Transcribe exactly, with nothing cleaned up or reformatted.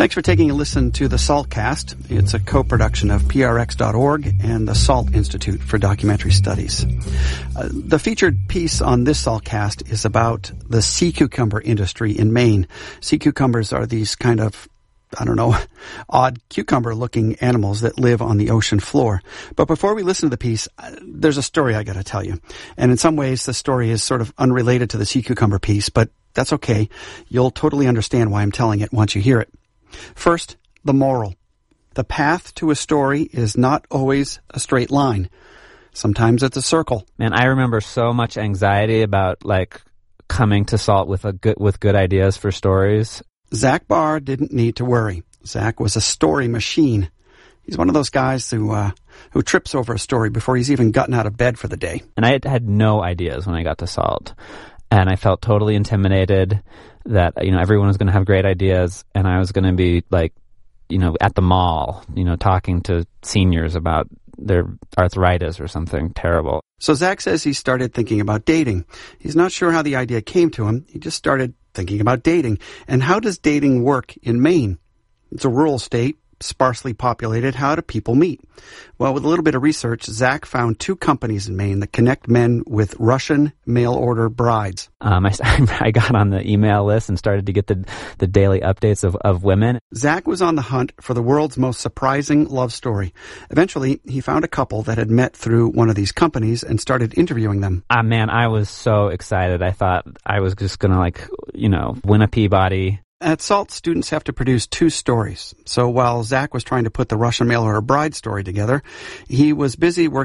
Thanks for taking a listen to the SALTcast. It's a co-production of P R X dot org and the SALT Institute for Documentary Studies. Uh, the featured piece on this SALTcast is about the sea cucumber industry in Maine. Sea cucumbers are these kind of, I don't know, odd cucumber-looking animals that live on the ocean floor. But before we listen to the piece, uh, there's a story I got to tell you. And in some ways, the story is sort of unrelated to the sea cucumber piece, but that's okay. You'll totally understand why I'm telling it once you hear it. First, the moral. The path to a story is not always a straight line. Sometimes it's a circle. Man, I remember so much anxiety about, like, coming to SALT with a good with good ideas for stories. Zach Barr didn't need to worry. Zach was a story machine. He's one of those guys who uh, who trips over a story before he's even gotten out of bed for the day. And I had, had no ideas when I got to SALT. And I felt totally intimidated that, you know, everyone was going to have great ideas, and I was going to be, like, you know, at the mall, you know, talking to seniors about their arthritis or something terrible. So Zach says he started thinking about dating. He's not sure how the idea came to him. He just started thinking about dating. And how does dating work in Maine? It's a rural state, sparsely populated. How do people meet? Well, with a little bit of research, Zach found two companies in Maine that connect men with Russian mail-order brides. Um, I, I got on the email list and started to get the, the daily updates of, of women. Zach was on the hunt for the world's most surprising love story. Eventually, he found a couple that had met through one of these companies and started interviewing them. Ah, man, I was so excited. I thought I was just going to, like, you know, win a Peabody. At SALT, students have to produce two stories. So while Zach was trying to put the Russian mail-order bride story together, he was busy working